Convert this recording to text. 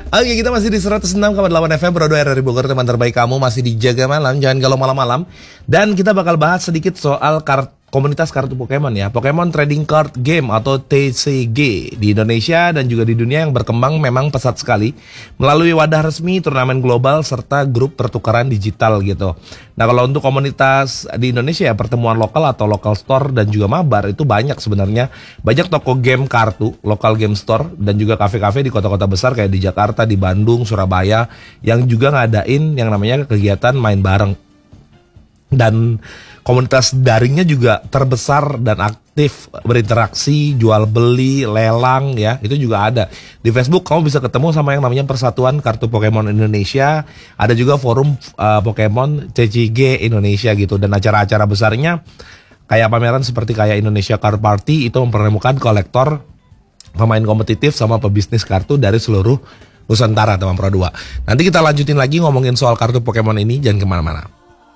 Oke, kita masih di 106,8 FM Pro 2 RRI Bogor, teman terbaik kamu masih dijaga malam, jangan galau malam-malam. Dan kita bakal bahas sedikit soal komunitas kartu Pokemon ya. Pokemon Trading Card Game atau TCG di Indonesia dan juga di dunia yang berkembang memang pesat sekali melalui wadah resmi, turnamen global serta grup pertukaran digital gitu. Nah, kalau untuk komunitas di Indonesia ya, pertemuan lokal atau local store dan juga mabar itu banyak sebenarnya. Banyak toko game kartu, local game store dan juga kafe-kafe di kota-kota besar kayak di Jakarta, di Bandung, Surabaya yang juga ngadain yang namanya kegiatan main bareng. Dan komunitas daringnya juga terbesar dan aktif, berinteraksi, jual beli, lelang ya, itu juga ada. Di Facebook kamu bisa ketemu sama yang namanya Persatuan Kartu Pokemon Indonesia. Ada juga forum Pokemon TCG Indonesia gitu. Dan acara-acara besarnya kayak pameran seperti kayak Indonesia Card Party itu mempertemukan kolektor, pemain kompetitif sama pebisnis kartu dari seluruh Nusantara teman Pro 2. Nanti kita lanjutin lagi ngomongin soal kartu Pokemon ini, jangan kemana-mana.